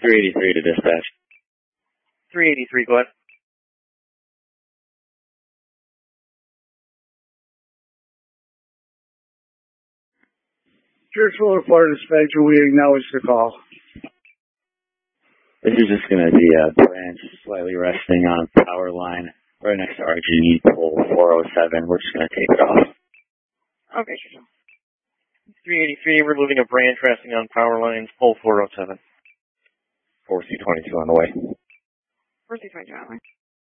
383 to dispatch. 383, go ahead. Churchville Fire Dispatcher, we acknowledge the call. This is just going to be a branch slightly resting on power line right next to RG pole 407. We're just going to take it off. Okay, sure. 383, we're moving a branch resting on power lines, pole 407. 4C22 on the way. 4C22 on the way.